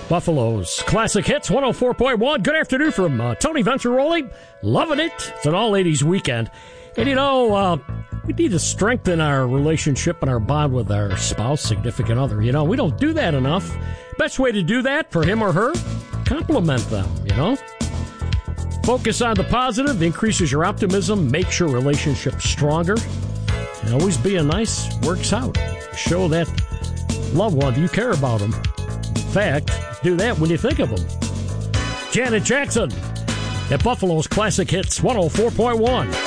Buffalo's Classic Hits 104.1. Good afternoon from Tony Venturoli. Loving it. It's an all-ladies weekend. And, we need to strengthen our relationship and our bond with our spouse, significant other. We don't do that enough. Best way to do that for him or her, compliment them, Focus on the positive, increases your optimism, makes your relationship stronger. And always being nice works out. Show that loved one you care about them. In fact, do that when you think of them. Janet Jackson at Buffalo's Classic Hits 104.1.